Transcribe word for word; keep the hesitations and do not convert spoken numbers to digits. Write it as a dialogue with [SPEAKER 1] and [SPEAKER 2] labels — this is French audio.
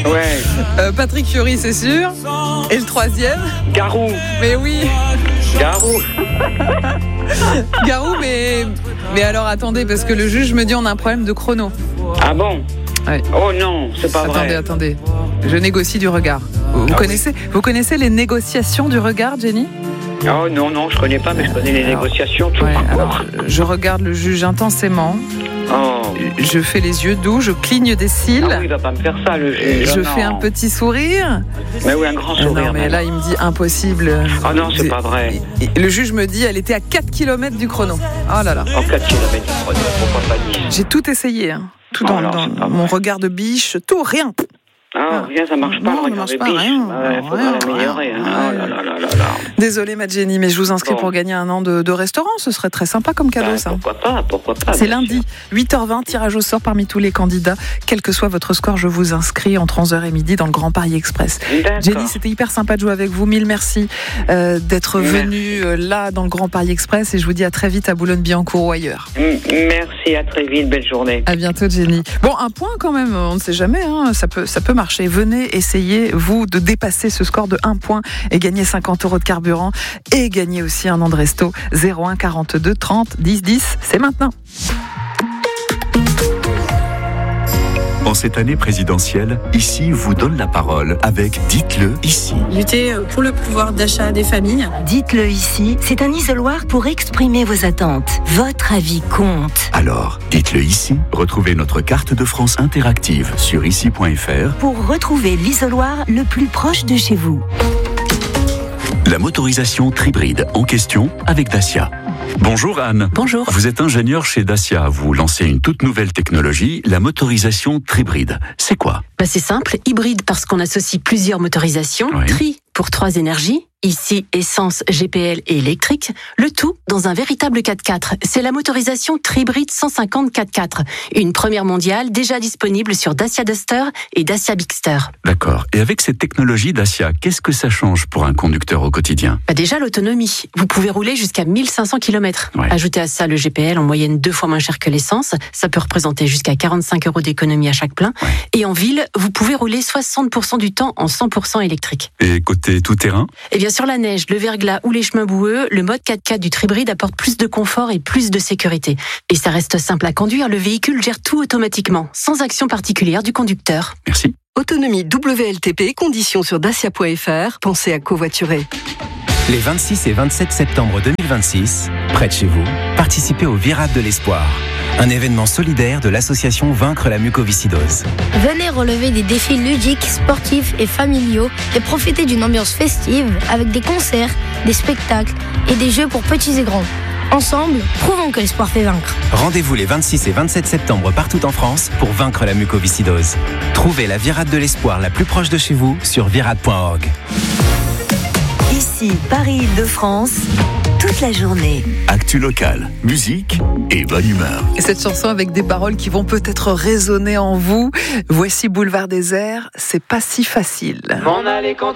[SPEAKER 1] Ouais.
[SPEAKER 2] Euh, Patrick Fiori, c'est sûr. Et le troisième ?
[SPEAKER 1] Garou.
[SPEAKER 2] Mais oui.
[SPEAKER 1] Garou.
[SPEAKER 2] Garou, mais... mais alors attendez, parce que le juge me dit on a un problème de chrono.
[SPEAKER 1] Ah bon?
[SPEAKER 2] Ouais.
[SPEAKER 1] Oh non, c'est pas
[SPEAKER 2] Attendez,
[SPEAKER 1] vrai.
[SPEAKER 2] attendez. Je négocie du regard. Vous,
[SPEAKER 1] Ah
[SPEAKER 2] connaissez,
[SPEAKER 1] oui.
[SPEAKER 2] vous connaissez les négociations du regard, Jenny ?
[SPEAKER 1] Oh non, non, je connais pas, mais je connais les
[SPEAKER 2] Alors,
[SPEAKER 1] négociations tout
[SPEAKER 2] Ouais,
[SPEAKER 1] court.
[SPEAKER 2] alors, je regarde le juge intensément.
[SPEAKER 1] Oh.
[SPEAKER 2] Je fais les yeux doux, je cligne des cils.
[SPEAKER 1] Ah oui, il va pas me faire ça, le juge.
[SPEAKER 2] Je
[SPEAKER 1] Oh,
[SPEAKER 2] fais
[SPEAKER 1] non.
[SPEAKER 2] un petit sourire.
[SPEAKER 1] Mais oui, un grand
[SPEAKER 2] Ah
[SPEAKER 1] sourire.
[SPEAKER 2] non, mais
[SPEAKER 1] même.
[SPEAKER 2] là, il me dit impossible.
[SPEAKER 1] Oh non, c'est pas vrai.
[SPEAKER 2] Et- et le juge me dit, elle était à quatre kilomètres du chrono. Oh là là.
[SPEAKER 1] En quatre kilomètres du chrono, pourquoi pas dire?
[SPEAKER 2] J'ai tout essayé. Hein. Tout
[SPEAKER 1] Oh
[SPEAKER 2] dans,
[SPEAKER 1] non,
[SPEAKER 2] dans
[SPEAKER 1] c'est pas
[SPEAKER 2] mon
[SPEAKER 1] vrai.
[SPEAKER 2] regard de biche, tout, rien.
[SPEAKER 1] Ah, rien, ça marche pas,
[SPEAKER 2] Non,
[SPEAKER 1] le
[SPEAKER 2] ça marche
[SPEAKER 1] regard
[SPEAKER 2] pas,
[SPEAKER 1] de biche.
[SPEAKER 2] rien.
[SPEAKER 1] Ouais, faudra
[SPEAKER 2] Rien,
[SPEAKER 1] l'améliorer.
[SPEAKER 2] rien,
[SPEAKER 1] hein.
[SPEAKER 2] rien.
[SPEAKER 1] Oh là là là là là.
[SPEAKER 2] Désolée, ma Jenny, mais je vous inscris
[SPEAKER 1] Bon.
[SPEAKER 2] pour gagner un an de, de restaurant. Ce serait très sympa comme cadeau,
[SPEAKER 1] Bah,
[SPEAKER 2] ça.
[SPEAKER 1] pourquoi pas, pourquoi pas.
[SPEAKER 2] C'est
[SPEAKER 1] bien
[SPEAKER 2] lundi,
[SPEAKER 1] sûr.
[SPEAKER 2] huit heures vingt, tirage au sort parmi tous les candidats. Quel que soit votre score, je vous inscris entre onze heures et midi dans le Grand Paris Express.
[SPEAKER 1] D'accord.
[SPEAKER 2] Jenny, c'était hyper sympa de jouer avec vous. Mille merci euh, d'être
[SPEAKER 1] Merci.
[SPEAKER 2] venue euh, là dans le Grand Paris Express et je vous dis à très vite à Boulogne-Billancourt ou ailleurs.
[SPEAKER 1] M- Merci, à très vite, belle journée.
[SPEAKER 2] À bientôt, Jenny. Bon, un point quand même, on ne sait jamais, hein, ça peut, ça peut marcher. Venez essayer, vous, de dépasser ce score de un point et gagner cinquante euros de carburant et gagner aussi un an de resto. zéro un quarante-deux trente dix dix, c'est maintenant.
[SPEAKER 3] En cette année présidentielle, Ici vous donne la parole avec Dites-le ici.
[SPEAKER 4] Lutter pour le pouvoir d'achat des familles.
[SPEAKER 5] Dites-le ici, c'est un isoloir pour exprimer vos attentes. Votre avis compte.
[SPEAKER 3] Alors, dites-le ici. Retrouvez notre carte de France interactive sur ici point f r.
[SPEAKER 5] Pour retrouver l'isoloir le plus proche de chez vous.
[SPEAKER 3] La motorisation Tribride en question avec Dacia. Bonjour Anne.
[SPEAKER 6] Bonjour.
[SPEAKER 3] Vous êtes ingénieure chez Dacia. Vous lancez une toute nouvelle technologie, la motorisation Tribride. C'est quoi?
[SPEAKER 6] Bah c'est simple, hybride parce qu'on associe plusieurs motorisations,
[SPEAKER 3] Oui.
[SPEAKER 6] tri pour trois énergies, ici essence, G P L et électrique, le tout dans un véritable quatre-quatre. C'est la motorisation Tribride cent cinquante quatre-quatre, une première mondiale déjà disponible sur Dacia Duster et Dacia Bigster.
[SPEAKER 3] D'accord. Et avec cette technologie Dacia, qu'est-ce que ça change pour un conducteur au quotidien?
[SPEAKER 6] Bah déjà l'autonomie, vous pouvez rouler jusqu'à mille cinq cents kilomètres.
[SPEAKER 3] Ouais.
[SPEAKER 6] Ajoutez à ça le G P L en moyenne deux fois moins cher que l'essence, ça peut représenter jusqu'à quarante-cinq euros d'économie à chaque plein.
[SPEAKER 3] Ouais.
[SPEAKER 6] Et en ville, vous pouvez rouler soixante pour cent du temps en cent pour cent électrique.
[SPEAKER 3] Et côté tout-terrain?
[SPEAKER 6] Eh bien, sur la neige, le verglas ou les chemins boueux, le mode quatre-quatre du Tribride apporte plus de confort et plus de sécurité. Et ça reste simple à conduire, le véhicule gère tout automatiquement, sans action particulière du conducteur.
[SPEAKER 3] Merci.
[SPEAKER 7] Autonomie W L T P, conditions sur dacia point f r. Pensez à covoiturer.
[SPEAKER 8] Les vingt-six et vingt-sept septembre deux mille vingt-six, près de chez vous, participez au Virade de l'Espoir, un événement solidaire de l'association Vaincre la mucoviscidose.
[SPEAKER 9] Venez relever des défis ludiques, sportifs et familiaux et profitez d'une ambiance festive avec des concerts, des spectacles et des jeux pour petits et grands. Ensemble, prouvons que l'espoir fait vaincre.
[SPEAKER 8] Rendez-vous les vingt-six et vingt-sept septembre partout en France pour vaincre la mucoviscidose. Trouvez la Virade de l'Espoir la plus proche de chez vous sur virade point org.
[SPEAKER 5] Ici, Paris-Île-de-France, toute la journée.
[SPEAKER 3] Actu locale, musique et bonne humeur.
[SPEAKER 2] Et cette chanson avec des paroles qui vont peut-être résonner en vous. Voici Boulevard Désert, c'est pas si facile.
[SPEAKER 1] M'en aller quand